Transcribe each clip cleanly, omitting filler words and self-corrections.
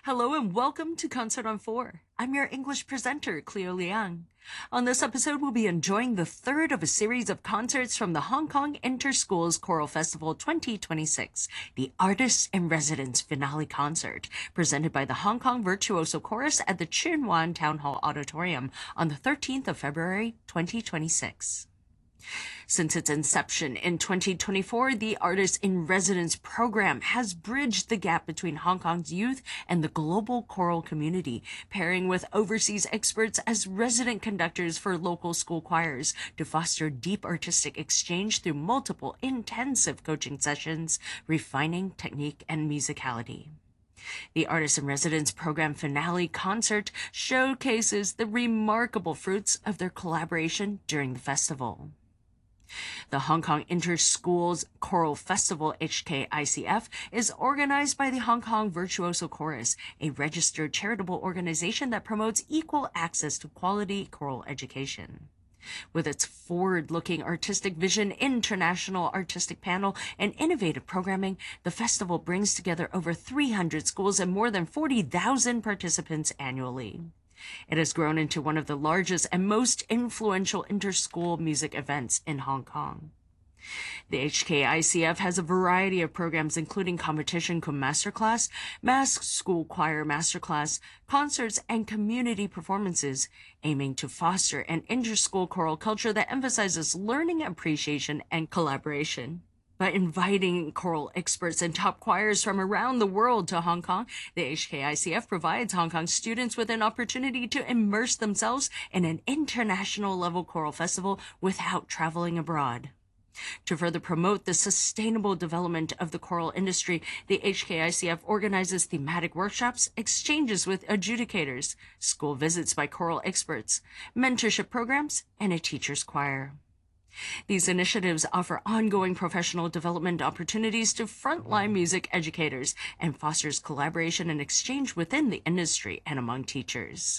Hello and welcome to Concert on 4. I'm your English presenter, Cleo Liang. On this episode, we'll be enjoying the third of a series of concerts from the Hong Kong Inter-Schools Choral Festival 2026, the Artists in Residence Finale Concert, presented by the Hong Kong Virtuoso Chorus at the Tsuen Wan Town Hall Auditorium on the 13th of February 2026. Since its inception in 2024, the Artists in Residence program has bridged the gap between Hong Kong's youth and the global choral community, pairing with overseas experts as resident conductors for local school choirs to foster deep artistic exchange through multiple intensive coaching sessions, refining technique and musicality. The Artists in Residence program finale concert showcases the remarkable fruits of their collaboration during the festival. The Hong Kong Inter-Schools Choral Festival, HKICF, is organized by the Hong Kong Virtuoso Chorus, a registered charitable organization that promotes equal access to quality choral education. With its forward-looking artistic vision, international artistic panel, and innovative programming, the festival brings together over 300 schools and more than 40,000 participants annually. It has grown into one of the largest and most influential inter-school music events in Hong Kong. The HKICF has a variety of programs including Competition Cum Masterclass, Mask School Choir Masterclass, concerts, and community performances, aiming to foster an inter-school choral culture that emphasizes learning, appreciation, and collaboration. By inviting choral experts and top choirs from around the world to Hong Kong, the HKICF provides Hong Kong students with an opportunity to immerse themselves in an international-level choral festival without traveling abroad. To further promote the sustainable development of the choral industry, the HKICF organizes thematic workshops, exchanges with adjudicators, school visits by choral experts, mentorship programs, and a teacher's choir. These initiatives offer ongoing professional development opportunities to frontline music educators and fosters collaboration and exchange within the industry and among teachers.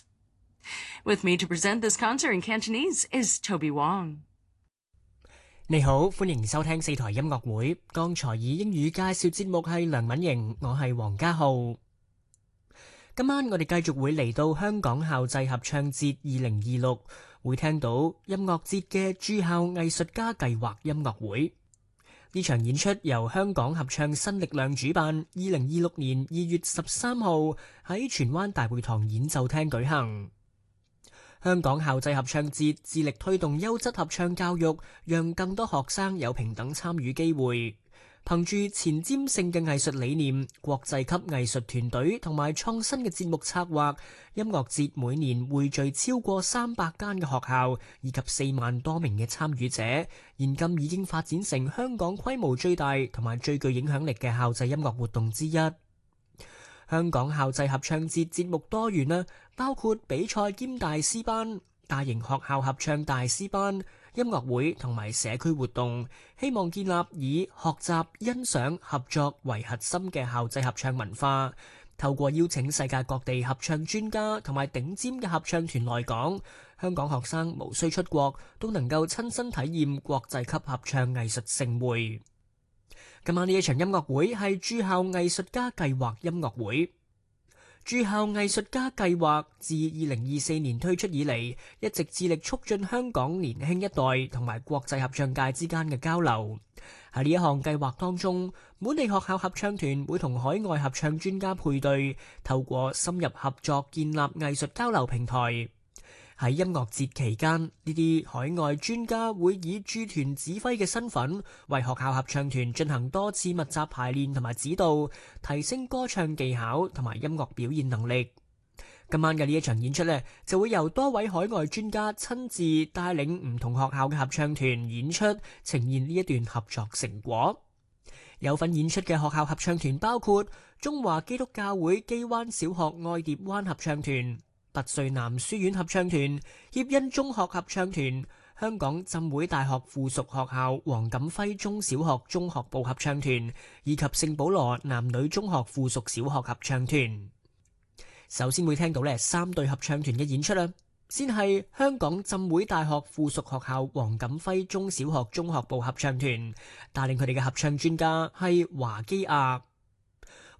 With me to present this concert in Cantonese is Toby Wong. 你好，歡迎收聽四台音樂會。剛才以英語介紹節目係梁敏瑩，我係黃家浩。今晚我哋繼續會嚟到香港校際合唱節2026，會聽到音樂節嘅駐校藝術家計劃音樂會。呢場演出由香港合唱新力量主辦，2026年2月13號喺荃灣大會堂演奏廳舉行。香港校際合唱節致力推動優質合唱教育，讓更多學生有平等參與機會。憑住前瞻性嘅藝術理念、國際級藝術團隊同埋創新嘅節目策劃，音樂節每年匯聚超過300間嘅學校以及4萬多名嘅參與者，現今已經發展成香港規模最大同埋最具影響力嘅校際音樂活動之一。香港校際合唱節節目多元啦，包括比賽兼大師班、大型學校合唱大師班、音樂會同埋社區活動，希望建立以學習、欣賞、合作為核心嘅校際合唱文化。透過邀請世界各地合唱專家同埋頂尖嘅合唱團來港，香港學生無需出國，都能夠親身體驗國際級合唱藝術盛會。今晚呢一場音樂會係駐校藝術家計劃音樂會。駐校藝術家計劃自2024年推出以嚟，一直致力促進香港年輕一代同埋國際合唱界之間嘅交流。喺呢一項計劃當中，本地學校合唱團會同海外合唱專家配對，透過深入合作建立藝術交流平台。喺音樂節期間，呢啲海外專家會以駐團指揮嘅身份，為學校合唱團進行多次密集排練同埋指導，提升歌唱技巧同埋音樂表現能力。今晚嘅呢一場演出呢，就會由多位海外專家親自帶領唔同學校嘅合唱團演出，呈現呢一段合作成果。有份演出嘅學校合唱團包括中華基督教會基灣小學愛蝶灣合唱團、拔萃男書院合唱團、協恩中學合唱團、香港浸會大學附屬學校黃錦輝中小學中學部合唱團，以及聖保羅男女中學附屬小學合唱團。首先會聽到3隊合唱團嘅演出啦，先係香港浸會大學附屬學校黃錦輝中小學中學部合唱團，帶領佢哋嘅合唱專家係華基亞。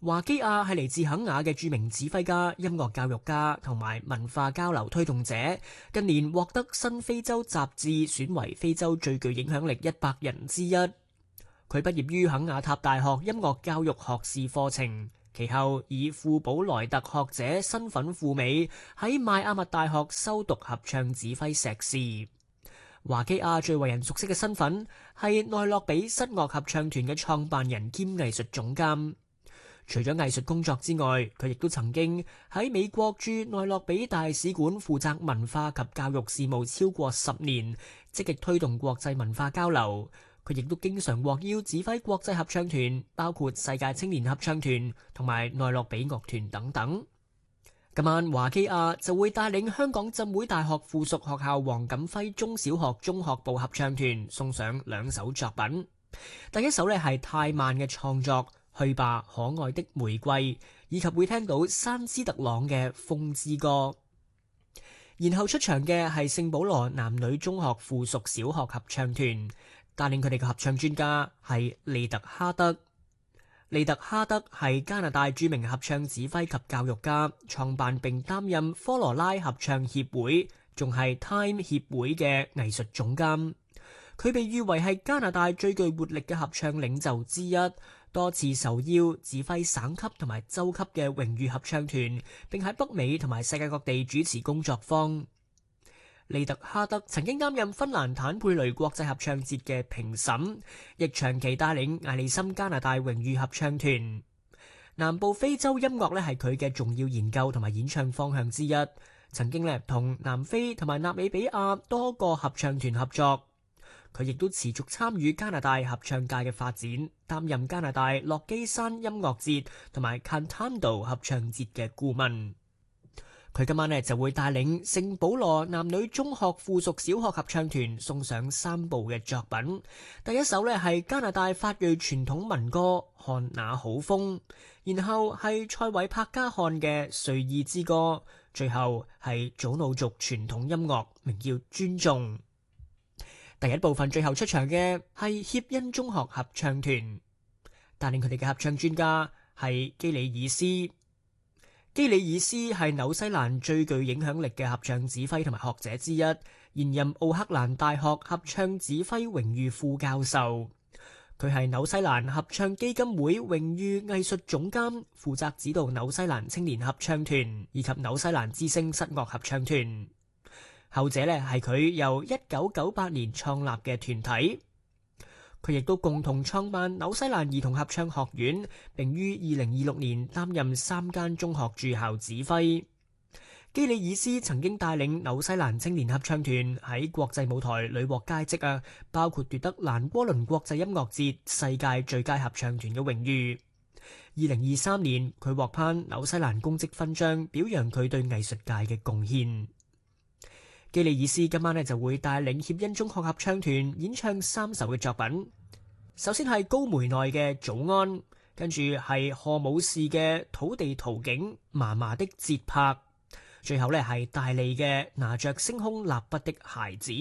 華基亞係嚟自肯雅嘅著名指揮家、音樂教育家同埋文化交流推動者，近年獲得新非洲雜誌選為非洲最具影響力100人之一。佢畢業於肯雅塔大學音樂教育學士課程，其後以庫寶萊特學者身份赴美，喺邁阿密大學修讀合唱指揮碩士。華基亞最為人熟悉嘅身份係內洛比室樂合唱團嘅創辦人兼藝術總監。除咗藝術工作之外，佢亦都曾經喺美國駐內洛比大使館負責文化及教育事務超過10年，積極推動國際文化交流。佢亦都經常獲邀指揮國際合唱團，包括世界青年合唱團同埋內洛比樂團等等。今晚華基亞就會帶領香港浸會大學附屬學校黃錦輝中小學中學部合唱團送上2首作品。第一首呢係泰曼嘅創作《去吧可愛的玫瑰》，以及會聽到山茲特朗嘅《風之歌》。然後出場嘅係聖保羅男女中學附屬小學合唱團，帶領佢哋嘅合唱專家係利特哈德。利特哈德係加拿大著名合唱指揮及教育家，創辦並擔任科羅拉合唱協會，仲係 Time 協會嘅藝術總監。佢被譽為係加拿大最具活力嘅合唱領袖之一，多次受邀指揮省級同埋州級嘅榮譽合唱團，並喺北美同埋世界各地主持工作坊。利特哈德曾經擔任芬蘭坦佩雷國際合唱節嘅評審，亦長期帶領艾利森加拿大榮譽合唱團。南部非洲音樂係佢嘅重要研究同埋演唱方向之一，曾經同南非同埋納米比亞多個合唱團合作。佢亦都持續參與加拿大合唱界嘅發展，擔任加拿大洛基山音樂節同埋 Cantando 合唱節嘅顧問。佢今晚就會帶領聖保羅男女中學附屬小學合唱團送上3部嘅作品。第一首係加拿大法裔傳統民歌《看那好風》，然後係塞韋帕加漢嘅《睡意之歌》，最後係祖魯族傳統音樂，名叫《尊重》。第一部分最後出場嘅係協恩中學合唱團，帶領佢哋嘅合唱專家係基里爾斯。基里爾斯係紐西蘭最具影響力嘅合唱指揮同埋學者之一，現任奧克蘭大學合唱指揮榮譽副教授。佢係紐西蘭合唱基金會榮譽藝術總監，負責指導紐西蘭青年合唱團以及紐西蘭之聲室樂合唱團。後者係佢由1998年創立嘅團體。佢亦都共同創辦紐西蘭兒童合唱學院，並於2026年擔任3間中學駐校指揮。基里爾斯曾經帶領紐西蘭青年合唱團喺國際舞台屢獲佳績，包括奪得蘭波倫國際音樂節世界最佳合唱團嘅榮譽。2023年，佢獲頒紐西蘭功績勳章，表揚佢對藝術界嘅貢獻。基里爾斯今晚就會帶領協恩中學合唱團演唱3首嘅作品。首先係高梅內嘅早安，跟住係荷姆士嘅土地圖景嫲嫲的節拍，最後係大利嘅拿着星空蠟筆的孩子。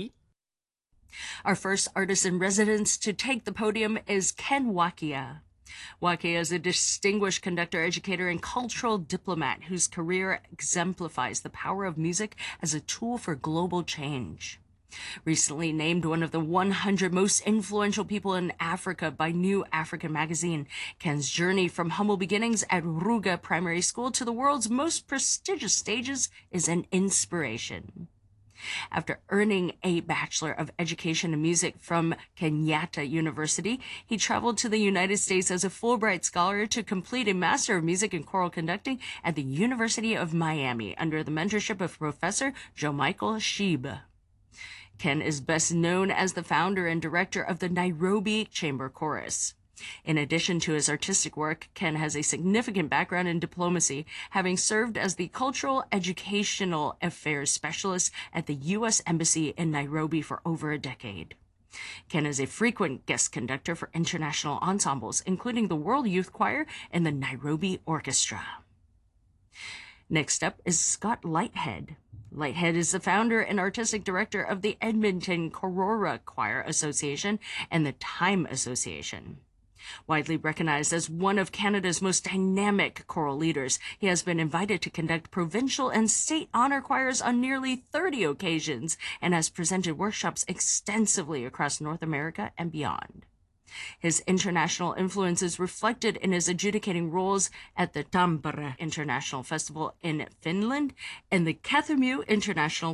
Our first artist in residence to take the podium is Ken Wakia. Wakia is a distinguished conductor, educator, and cultural diplomat whose career exemplifies the power of music as a tool for global change. Recently named one of the 100 most influential people in Africa by New African magazine, Ken's journey from humble beginnings at Ruga Primary School to the world's most prestigious stages is an inspiration. After earning a Bachelor of Education in Music from Kenyatta University, he traveled to the United States as a Fulbright Scholar to complete a Master of Music and Choral Conducting at the University of Miami under the mentorship of Professor Joe Michael Sheeb. Ken is best known as the founder and director of the Nairobi Chamber Chorus. In addition to his artistic work, Ken has a significant background in diplomacy, having served as the Cultural Educational Affairs Specialist at the U.S. Embassy in Nairobi for over a decade. Ken is a frequent guest conductor for international ensembles, including the World Youth Choir and the Nairobi Orchestra. Next up is Scott Lighthead. Lighthead is the founder and artistic director of the Edmonton Korora Choir Association and the Time Association. Widely recognized as one of Canada's most dynamic choral leaders, he has been invited to conduct provincial and state honor choirs on nearly 30 occasions and has presented workshops extensively across North America and beyond. His international influence is reflected in his adjudicating roles at the Tampere International Festival in Finland and the Käthömy International